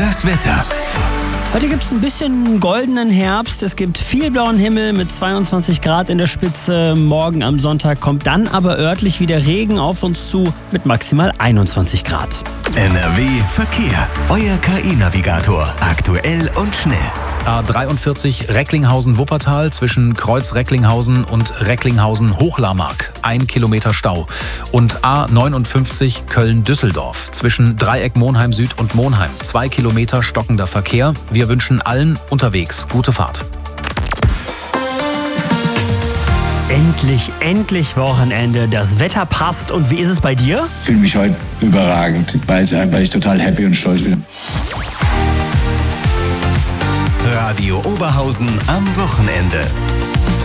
Das Wetter. Heute gibt es ein bisschen goldenen Herbst. Es gibt viel blauen Himmel mit 22 Grad in der Spitze. Morgen am Sonntag kommt dann aber örtlich wieder Regen auf uns zu mit maximal 21 Grad. NRW Verkehr. Euer KI-Navigator. Aktuell und schnell. A43 Recklinghausen-Wuppertal zwischen Kreuz-Recklinghausen und Recklinghausen-Hochlarmark. 1 Kilometer Stau. Und A59 Köln-Düsseldorf zwischen Dreieck Monheim Süd und Monheim. 2 Kilometer stockender Verkehr. Wir wünschen allen unterwegs gute Fahrt. Endlich Wochenende. Das Wetter passt. Und wie ist es bei dir? Ich fühle mich heute überragend, weil ich total happy und stolz bin. Radio Oberhausen am Wochenende.